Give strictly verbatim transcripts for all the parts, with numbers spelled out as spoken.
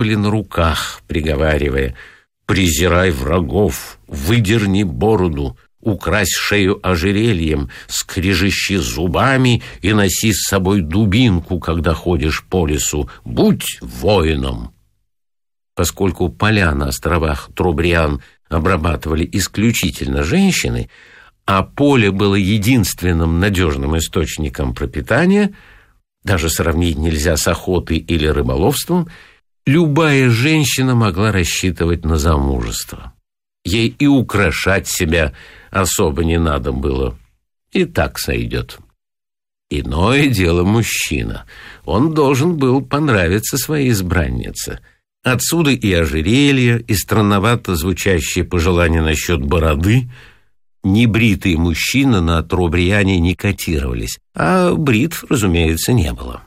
поддерживали на руках, приговаривая: «Презирай врагов, выдерни бороду, укрась шею ожерельем, скрежещи зубами и носи с собой дубинку, когда ходишь по лесу. Будь воином». Поскольку поля на островах Трубриан обрабатывали исключительно женщины, а поле было единственным надежным источником пропитания, даже сравнить нельзя с охотой или рыболовством, любая женщина могла рассчитывать на замужество. Ей и украшать себя особо не надо было, и так сойдет. Иное дело мужчина. Он должен был понравиться своей избраннице. Отсюда и ожерелье, и странновато звучащие пожелания насчет бороды. Небритые мужчины на Трубриане не котировались, а бритв, разумеется, не было.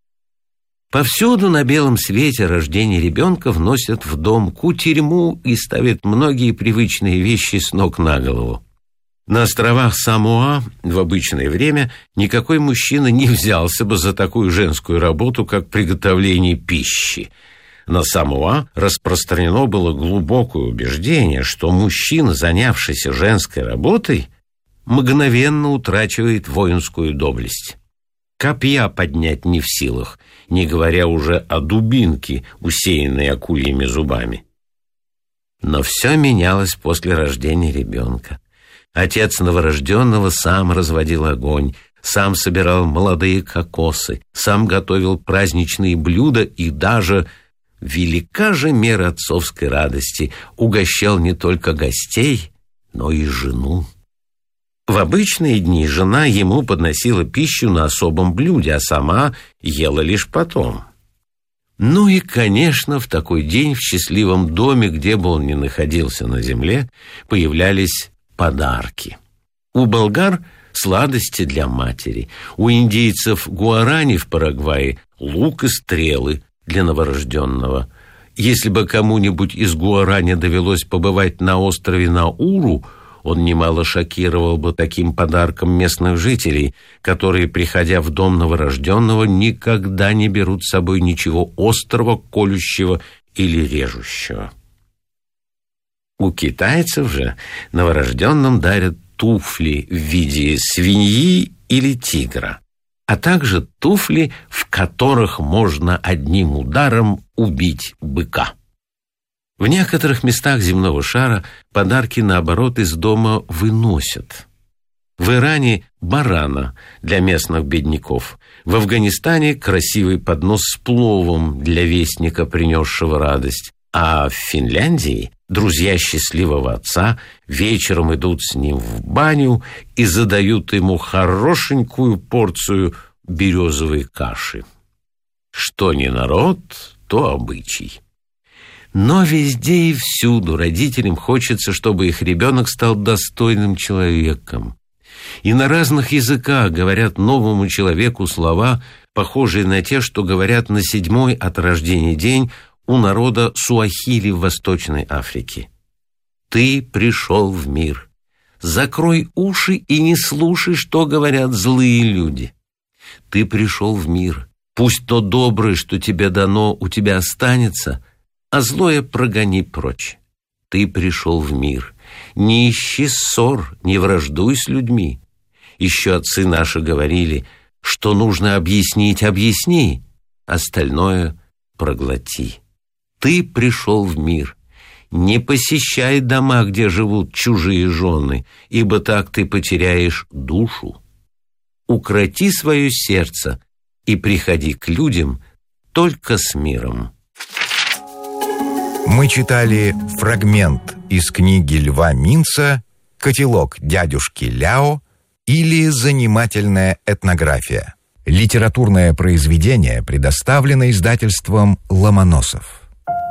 Повсюду на белом свете рождение ребенка вносят в дом кутерьму и ставят многие привычные вещи с ног на голову. На островах Самоа в обычное время никакой мужчина не взялся бы за такую женскую работу, как приготовление пищи. На Самоа распространено было глубокое убеждение, что мужчина, занявшийся женской работой, мгновенно утрачивает воинскую доблесть. Копья поднять не в силах, не говоря уже о дубинке, усеянной акульями зубами. Но все менялось после рождения ребенка. Отец новорожденного сам разводил огонь, сам собирал молодые кокосы, сам готовил праздничные блюда и даже, велика же мера отцовской радости, угощал не только гостей, но и жену. В обычные дни жена ему подносила пищу на особом блюде, а сама ела лишь потом. Ну и, конечно, в такой день в счастливом доме, где бы он ни находился на земле, появлялись подарки. У болгар сладости для матери, у индейцев гуарани в Парагвае лук и стрелы для новорожденного. Если бы кому-нибудь из гуарани довелось побывать на острове Науру, он немало шокировал бы таким подарком местных жителей, которые, приходя в дом новорожденного, никогда не берут с собой ничего острого, колющего или режущего. У китайцев же новорожденным дарят туфли в виде свиньи или тигра, а также туфли, в которых можно одним ударом убить быка. В некоторых местах земного шара подарки, наоборот, из дома выносят. В Иране – барана для местных бедняков, в Афганистане – красивый поднос с пловом для вестника, принесшего радость, а в Финляндии друзья счастливого отца вечером идут с ним в баню и задают ему хорошенькую порцию березовой каши. Что не народ, то обычай. Но везде и всюду родителям хочется, чтобы их ребенок стал достойным человеком. И на разных языках говорят новому человеку слова, похожие на те, что говорят на седьмой от рождения день у народа суахили в Восточной Африке. «Ты пришел в мир. Закрой уши и не слушай, что говорят злые люди. Ты пришел в мир. Пусть то доброе, что тебе дано, у тебя останется, а злое прогони прочь. Ты пришел в мир. Не ищи ссор, не враждуй с людьми. Еще отцы наши говорили, что нужно объяснить, объясни, остальное проглоти. Ты пришел в мир. Не посещай дома, где живут чужие жены, ибо так ты потеряешь душу. Укроти свое сердце и приходи к людям только с миром». Мы читали фрагмент из книги Льва Минца «Котелок дядюшки Ляо» или «Занимательная этнография». Литературное произведение предоставлено издательством «Ломоносов».